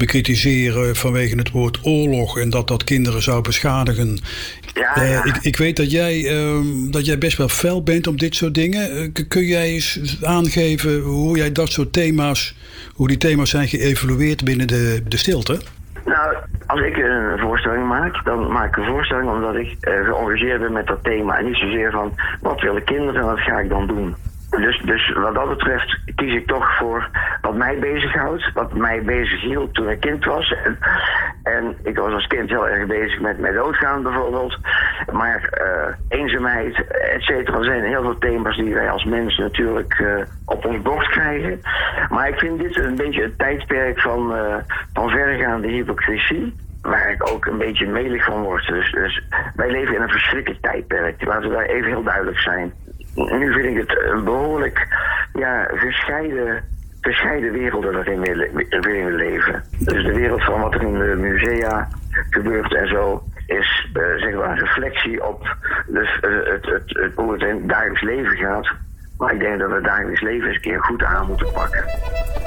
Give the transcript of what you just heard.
bekritiseren vanwege het woord oorlog en dat kinderen zou beschadigen. Ja. Ik weet dat jij best wel fel bent op dit soort dingen. Kun jij eens aangeven hoe jij dat soort thema's, hoe die thema's zijn geëvalueerd binnen de stilte? Nou, als ik een voorstelling maak, dan maak ik een voorstelling omdat ik geëngageerd ben met dat thema. En niet zozeer van, wat willen kinderen en wat ga ik dan doen? Dus wat dat betreft kies ik toch voor wat mij bezighoudt, wat mij bezighield toen ik kind was. En ik was als kind heel erg bezig met doodgaan bijvoorbeeld. Maar eenzaamheid, et cetera, zijn heel veel thema's die wij als mensen natuurlijk op ons bord krijgen. Maar ik vind dit een beetje het tijdperk van verregaande hypocrisie, waar ik ook een beetje melig van word. Dus wij leven in een verschrikkelijk tijdperk. Laten we daar even heel duidelijk zijn. Nu vind ik het een behoorlijk gescheiden werelden waarin we leven. Dus de wereld van wat er in de musea gebeurt en zo is zeg maar een reflectie op hoe het in het dagelijks leven gaat. Maar ik denk dat we het dagelijks leven eens een keer goed aan moeten pakken.